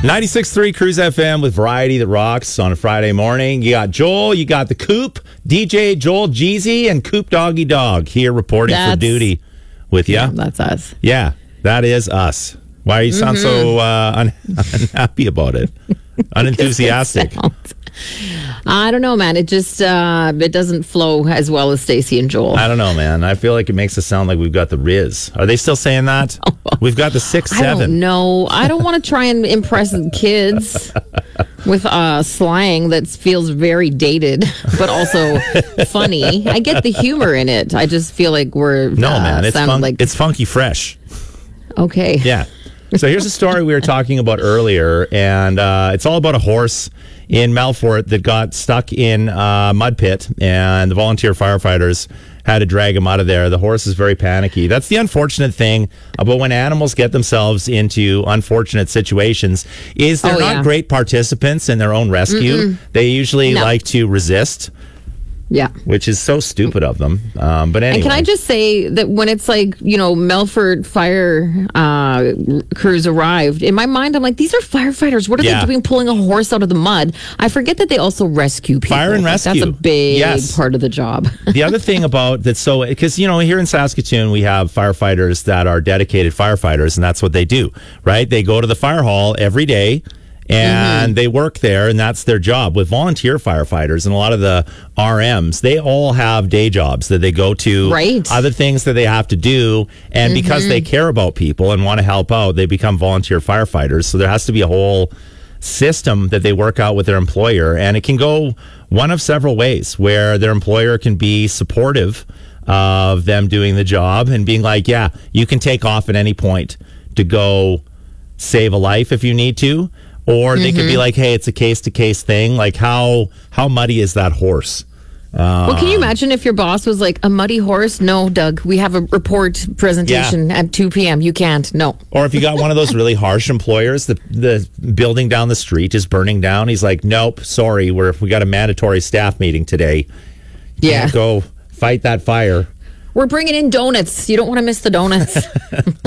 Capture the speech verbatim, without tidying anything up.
ninety-six point three Cruise F M with variety that rocks on a Friday morning. You got Joel, you got the Coop, D J Joel Jeezy, and Coop Doggy Dog here reporting That's, for duty with you. Yeah, that's us. Yeah, that is us. Why you sound mm-hmm. so uh, un- unhappy about it? Unenthusiastic. I don't know, man. It just uh, it doesn't flow as well as Stacey and Joel. I don't know, man. I feel like it makes us sound like we've got the Riz. Are they still saying that? Oh, we've got the six seven. I don't know. I don't want to try and impress kids with uh, slang that feels very dated, but also funny. I get the humor in it. I just feel like we're no, uh, man. It's fun- like it's funky fresh. Okay. Yeah. So here's a story we were talking about earlier, and uh, it's all about a horse in Melfort that got stuck in a mud pit, and the volunteer firefighters had to drag him out of there. The horse is very panicky. That's the unfortunate thing about when animals get themselves into unfortunate situations is they're oh, not yeah. great participants in their own rescue. Mm-mm. They usually no. like to resist. Yeah. Which is so stupid of them. Um, but anyway. And can I just say that when it's like, you know, Melfort fire uh, crews arrived, in my mind, I'm like, these are firefighters. What are yeah. they doing pulling a horse out of the mud? I forget that they also rescue people. Fire and rescue. That's a big yes. part of the job. The other thing about that, so, because, you know, here in Saskatoon, we have firefighters that are dedicated firefighters, and that's what they do, right? They go to the fire hall every day. And mm-hmm. they work there, and that's their job. With volunteer firefighters and a lot of the R Ms, they all have day jobs that they go to, right. other things that they have to do. And mm-hmm. because they care about people and want to help out, they become volunteer firefighters. So there has to be a whole system that they work out with their employer. And it can go one of several ways, where their employer can be supportive of them doing the job and being like, yeah, you can take off at any point to go save a life if you need to. Or they mm-hmm. could be like, hey, it's a case-to-case thing. Like, how how muddy is that horse? Uh, well, can you imagine if your boss was like, a muddy horse? No, Doug, we have a report presentation yeah. at two p.m. You can't. No. Or if you got one of those really harsh employers, the the building down the street is burning down. He's like, nope, sorry, we're, we got a mandatory staff meeting today. You yeah. can't go fight that fire. We're bringing in donuts. You don't want to miss the donuts.